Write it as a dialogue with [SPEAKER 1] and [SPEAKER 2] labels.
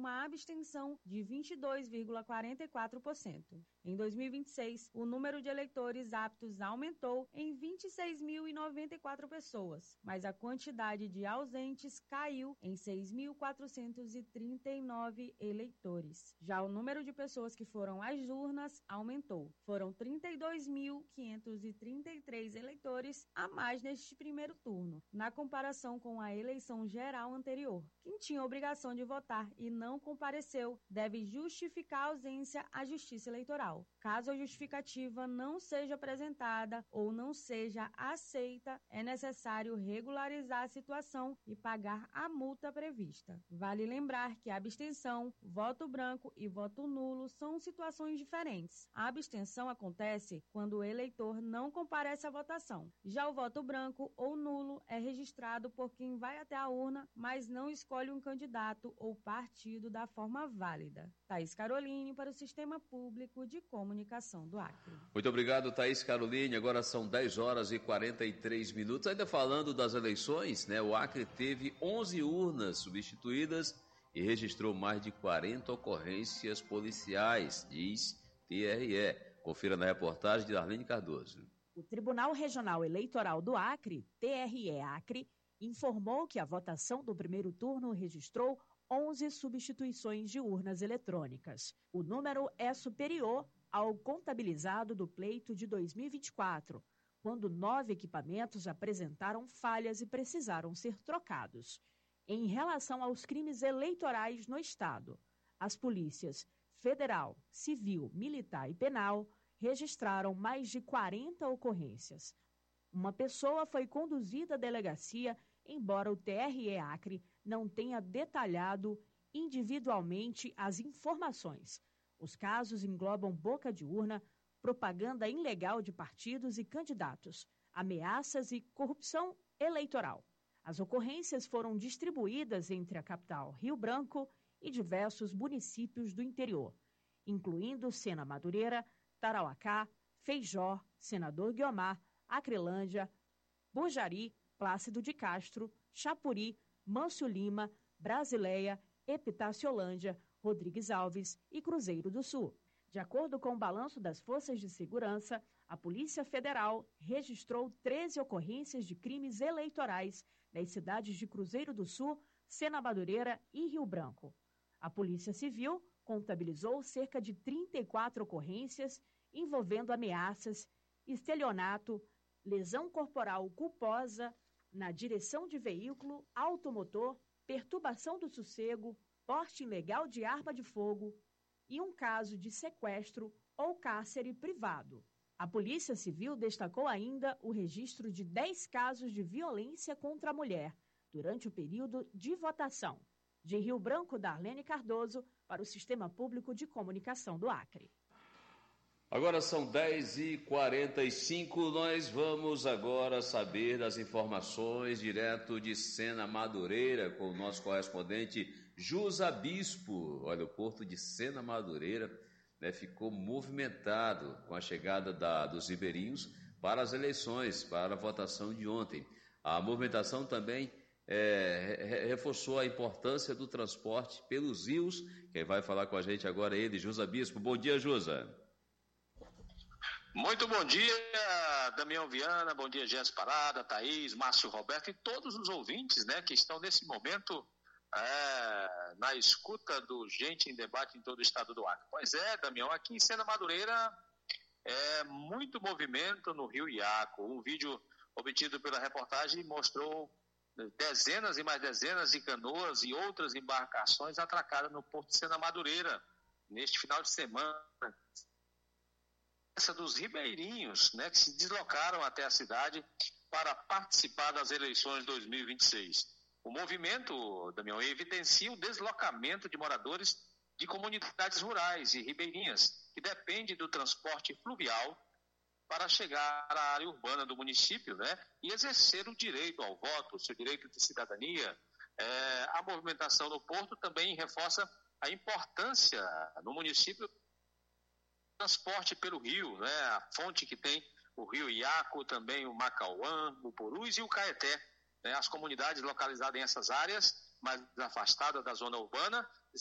[SPEAKER 1] uma abstenção de 22,44%. Em 2026, o número de eleitores aptos aumentou em 26.094 pessoas, mas a quantidade de ausentes caiu em 6.439 eleitores. Já o número de pessoas que foram às urnas aumentou. Foram 32.533 eleitores a mais neste primeiro turno, na comparação com a eleição geral anterior. Quem tinha obrigação de votar e não compareceu deve justificar a ausência à Justiça Eleitoral. Caso a justificativa não seja apresentada ou não seja aceita, é necessário regularizar a situação e pagar a multa prevista. Vale lembrar que a abstenção, voto branco e voto nulo são situações diferentes. A abstenção acontece quando o eleitor não comparece à votação. Já o voto branco ou nulo é registrado por quem vai até a urna, mas não escolhe um candidato ou partido da forma válida. Thaís Caroline para o Sistema Público de Comunicação do Acre.
[SPEAKER 2] Muito obrigado, Thaís Caroline. Agora são 10 horas e 43 minutos. Ainda falando das eleições, né? O Acre teve 11 urnas substituídas e registrou mais de 40 ocorrências policiais, diz TRE. Confira na reportagem de Darlene Cardoso.
[SPEAKER 3] O Tribunal Regional Eleitoral do Acre, TRE Acre, informou que a votação do primeiro turno registrou 11 substituições de urnas eletrônicas. O número é superior ao contabilizado do pleito de 2024, quando 9 equipamentos apresentaram falhas e precisaram ser trocados. Em relação aos crimes eleitorais no Estado, as polícias Federal, Civil, Militar e Penal registraram mais de 40 ocorrências. Uma pessoa foi conduzida à delegacia, embora o TRE Acre não tenha detalhado individualmente as informações. Os casos englobam boca de urna, propaganda ilegal de partidos e candidatos, ameaças e corrupção eleitoral. As ocorrências foram distribuídas entre a capital Rio Branco e diversos municípios do interior, incluindo Sena Madureira, Tarauacá, Feijó, Senador Guiomar, Acrelândia, Bujari, Plácido de Castro, Chapuri, Mâncio Lima, Brasileia, Epitáciolândia, Rodrigues Alves e Cruzeiro do Sul. De acordo com o balanço das Forças de Segurança, a Polícia Federal registrou 13 ocorrências de crimes eleitorais nas cidades de Cruzeiro do Sul, Sena Madureira e Rio Branco. A Polícia Civil contabilizou cerca de 34 ocorrências envolvendo ameaças, estelionato, lesão corporal culposa na direção de veículo automotor, perturbação do sossego, porte ilegal de arma de fogo e um caso de sequestro ou cárcere privado. A Polícia Civil destacou ainda o registro de 10 casos de violência contra a mulher durante o período de votação. De Rio Branco, Darlene Cardoso, para o Sistema Público de Comunicação do Acre.
[SPEAKER 2] Agora são 10h45, nós vamos agora saber das informações direto de Sena Madureira com o nosso correspondente Jusa Bispo. Olha, o porto de Sena Madureira, né, ficou movimentado com a chegada dos ribeirinhos para as eleições, para a votação de ontem. A movimentação também reforçou a importância do transporte pelos rios. Quem vai falar com a gente agora é ele, Jusa Bispo. Bom dia, Jusa.
[SPEAKER 4] Muito bom dia, Damião Viana, bom dia, Jéssica Parada, Thaís, Márcio Roberto e todos os ouvintes, né, que estão nesse momento na escuta do Gente em Debate em todo o estado do Acre. Pois é, Damião, aqui em Sena Madureira muito movimento no Rio Iaco. Um vídeo obtido pela reportagem mostrou dezenas e mais dezenas de canoas e outras embarcações atracadas no porto de Sena Madureira neste final de semana. Dos ribeirinhos, né, que se deslocaram até a cidade para participar das eleições 2026. O movimento, Damião, evidencia o deslocamento de moradores de comunidades rurais e ribeirinhas, que dependem do transporte fluvial para chegar à área urbana do município, né, e exercer o direito ao voto, o seu direito de cidadania. A movimentação no porto também reforça a importância no município transporte pelo rio, né? A fonte que tem o rio Iaco, também o Macauã, o Purus e o Caeté, né? As comunidades localizadas em essas áreas, mais afastadas da zona urbana,